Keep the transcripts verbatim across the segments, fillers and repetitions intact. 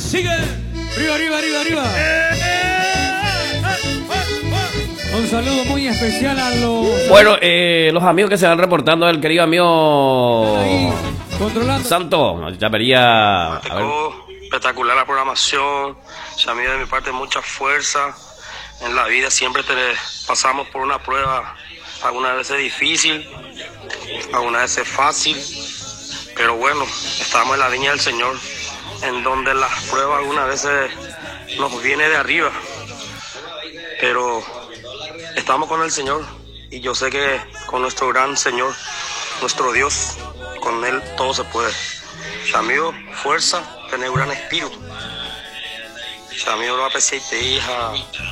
sigue. Arriba, arriba, arriba, arriba. Un saludo muy especial a los... Bueno, eh, los amigos que se van reportando, el querido amigo ahí, controlando. Santo, ya vería... A ver. Espectacular la programación. Ya mí de mi parte mucha fuerza. En la vida siempre te pasamos por una prueba, algunas veces difícil, algunas veces fácil, pero bueno, estamos en la viña del Señor, en donde las pruebas algunas veces nos viene de arriba, pero estamos con el Señor y yo sé que con nuestro gran Señor, nuestro Dios, con Él todo se puede. Amigo, fuerza, tener un gran espíritu. Amigo, lo aprecié y te hija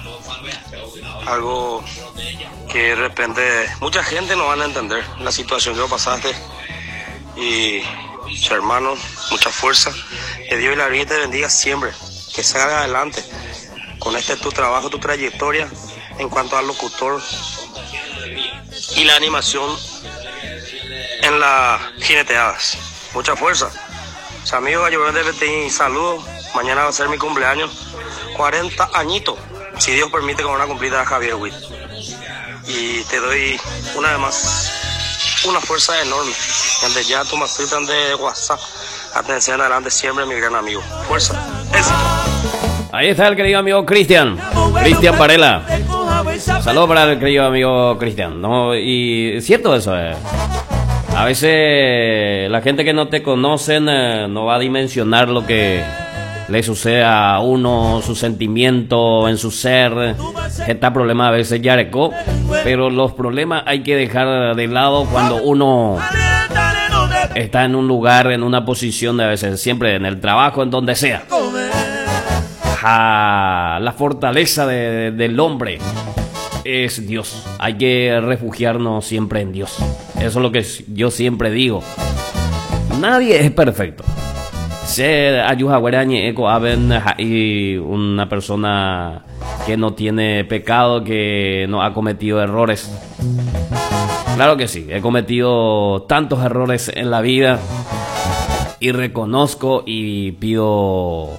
algo que de repente mucha gente no van a entender la situación que vos pasaste. Y hermano, mucha fuerza, que Dios y la Virgen te bendiga siempre, que salga adelante con este tu trabajo, tu trayectoria en cuanto al locutor y la animación en las jineteadas. Mucha fuerza. O sea, amigo, yo te saludo. Mañana va a ser mi cumpleaños, cuarenta añitos, si Dios permite, con una cumplida de Javier Witt. Y te doy una vez más una fuerza enorme. Desde ya tú me escritan de WhatsApp. Atención adelante siempre, mi gran amigo. Fuerza, éxito. Ahí está el querido amigo Cristian, Cristian Varela. Saludos para el querido amigo Cristian. No, y es cierto eso. Eh. A veces la gente que no te conocen eh, no va a dimensionar lo que le sucede a uno, su sentimiento en su ser. Este problema a veces ya recó, pero los problemas hay que dejar de lado cuando uno está en un lugar, en una posición, de a veces siempre en el trabajo, en donde sea. Ja, la fortaleza de, del hombre es Dios. Hay que refugiarnos siempre en Dios. Eso es lo que yo siempre digo. Nadie es perfecto. Se ayuda a y una persona que no tiene pecado, que no ha cometido errores. Claro que sí, he cometido tantos errores en la vida y reconozco y pido